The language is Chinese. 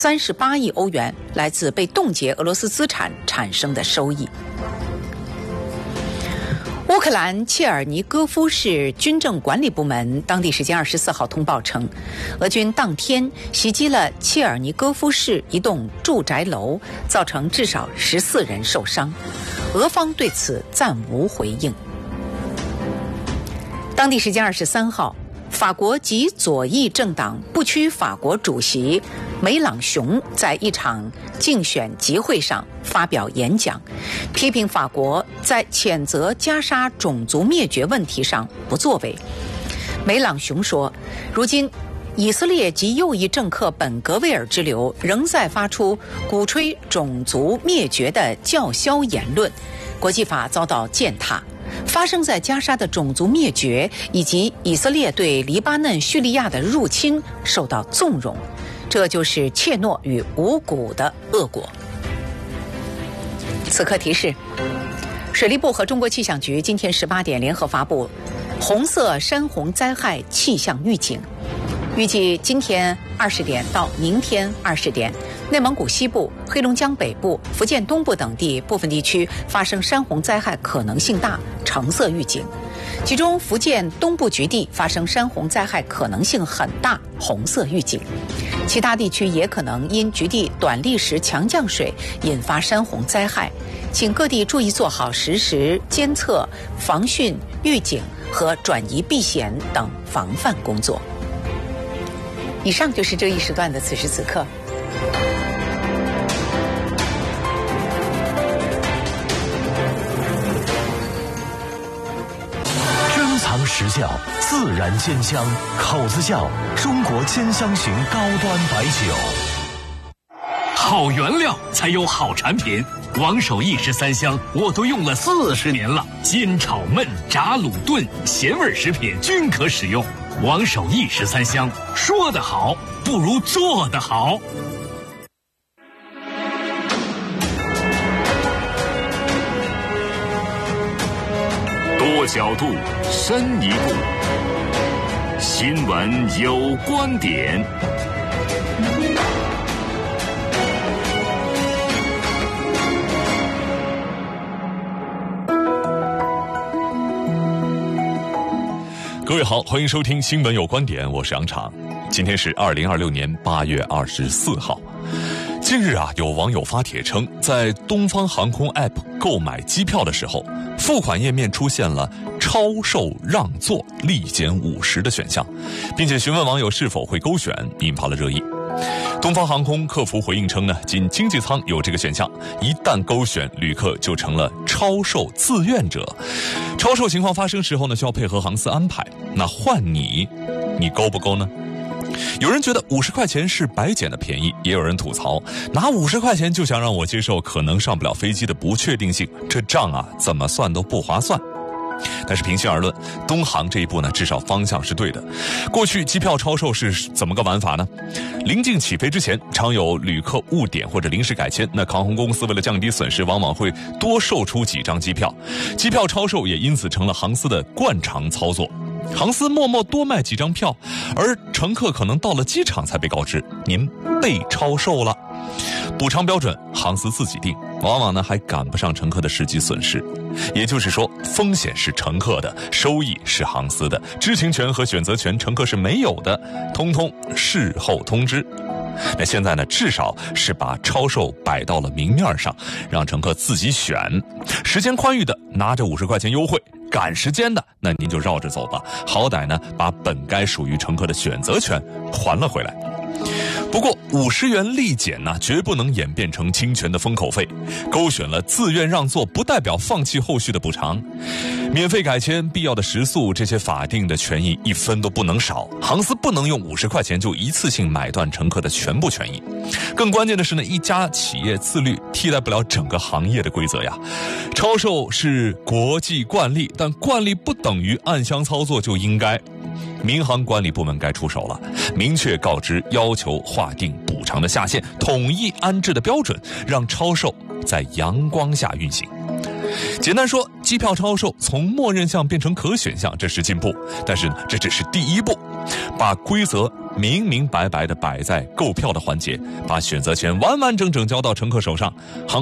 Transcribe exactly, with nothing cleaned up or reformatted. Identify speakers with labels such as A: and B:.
A: 三十八亿欧元来自被冻结俄罗斯资产产生的收益。乌克兰切尔尼戈夫市军政管理部门当地时间二十四号通报称，俄军当天袭击了切尔尼戈夫市一栋住宅楼，造成至少十四人受伤。俄方对此暂无回应。当地时间二十三号，法国极左翼政党不屈法国主席梅朗雄在一场竞选集会上发表演讲，批评法国在谴责加沙种族灭绝问题上不作为。梅朗雄说，如今以色列及右翼政客本格维尔之流仍在发出鼓吹种族灭绝的叫嚣言论，国际法遭到践踏。发生在加沙的种族灭绝以及以色列对黎巴嫩、叙利亚的入侵受到纵容，这就是怯懦与无骨的恶果。此刻提示，水利部和中国气象局今天十八点联合发布红色山洪灾害气象预警，预计今天二十点到明天二十点，内蒙古西部、黑龙江北部、福建东部等地部分地区发生山洪灾害可能性大，橙色预警。其中福建东部局地发生山洪灾害可能性很大，红色预警。其他地区也可能因局地短砾石强降水引发山洪灾害，请各地注意做好实时监测、防汛、预警和转移避险等防范工作。以上就是这一时段的此时此刻。
B: 珍藏时效，自然鲜香，口子窖中国兼香型高端白酒。
C: 好原料才有好产品，王守义十三香我都用了四十年了，煎炒焖炸卤炖咸味食品均可使用。王守义十三香，说得好不如做得好。
D: 多角度，深一步。新闻有观点。
E: 各位好，欢迎收听新闻有观点，我是杨常。今天是二零二六年八月二十四号。近日啊，有网友发帖称，在东方航空 App 购买机票的时候，付款页面出现了超售让座立减五十的选项，并且询问网友是否会勾选，引发了热议。东方航空客服回应称呢，仅经济舱有这个选项，一旦勾选，旅客就成了超售自愿者。超售情况发生时候呢，需要配合航司安排。那换你，你勾不勾呢？有人觉得五十块钱是白捡的便宜，也有人吐槽，拿五十块钱就想让我接受可能上不了飞机的不确定性，这账啊怎么算都不划算。但是平心而论，东航这一步呢，至少方向是对的。过去机票超售是怎么个玩法呢？临近起飞之前，常有旅客误点或者临时改签，那航空公司为了降低损失，往往会多售出几张机票，机票超售也因此成了航司的惯常操作。航司默默多卖几张票，而乘客可能到了机场才被告知您被超售了。补偿标准航司自己定，往往呢还赶不上乘客的实际损失。也就是说，风险是乘客的，收益是航司的，知情权和选择权乘客是没有的，通通事后通知。那现在呢，至少是把超售摆到了明面上，让乘客自己选。时间宽裕的拿着五十块钱优惠，赶时间的那您就绕着走吧，好歹呢把本该属于乘客的选择权还了回来。不过五十元立减呢，绝不能演变成侵权的封口费。勾选了自愿让座，不代表放弃后续的补偿。免费改签、必要的食宿，这些法定的权益一分都不能少。航司不能用五十块钱就一次性买断乘客的全部权益。更关键的是呢，一家企业自律替代不了整个行业的规则呀。超售是国际惯例，但惯例不等于暗箱操作就应该。民航管理部门该出手了，明确告知，要求划定补偿的下限，统一安置的标准，让超售在阳光下运行。简单说， 机票超售从默认项变成可选项，这是进步，但是这只是第一步。把规则明明白白地摆在购票的环节，把选择权完完整整交到乘客手上，航